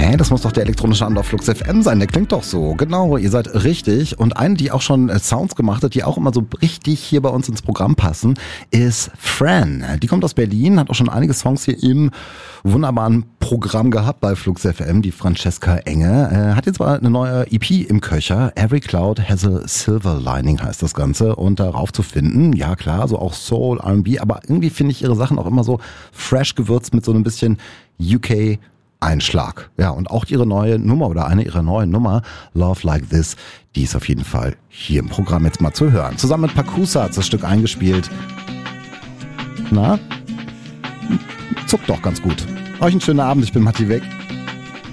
Hey, das muss doch der elektronische Abend auf Flux FM sein, der klingt doch so. Genau, ihr seid richtig. Und eine, die auch schon Sounds gemacht hat, die auch immer so richtig hier bei uns ins Programm passen, ist Fran. Die kommt aus Berlin, hat auch schon einige Songs hier im wunderbaren Programm gehabt bei Flux FM, die Francesca Enge. Hat jetzt zwar eine neue EP im Köcher, Every Cloud Has a Silver Lining heißt das Ganze. Und darauf zu finden, ja klar, so auch Soul, R&B, aber irgendwie finde ich ihre Sachen auch immer so fresh gewürzt mit so einem bisschen UK Einschlag. Ja, und auch ihre neue Nummer oder eine ihrer neuen Nummer, Love Like This, die ist auf jeden Fall hier im Programm jetzt mal zu hören. Zusammen mit Pakusa hat das Stück eingespielt. Na? Zuckt doch ganz gut. Euch einen schönen Abend, ich bin Matti Weg.